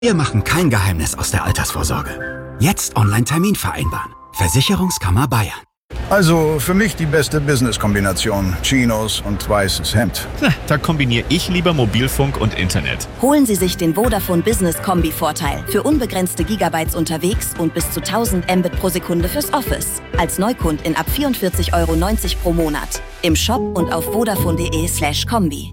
Wir machen kein Geheimnis aus der Altersvorsorge. Jetzt Online-Termin vereinbaren. Versicherungskammer Bayern. Also für mich die beste Business-Kombination. Chinos und weißes Hemd. Da kombiniere ich lieber Mobilfunk und Internet. Holen Sie sich den Vodafone Business Kombi-Vorteil für unbegrenzte Gigabytes unterwegs und bis zu 1000 Mbit pro Sekunde fürs Office. Als Neukundin ab 44,90 € pro Monat. Im Shop und auf vodafone.de/kombi.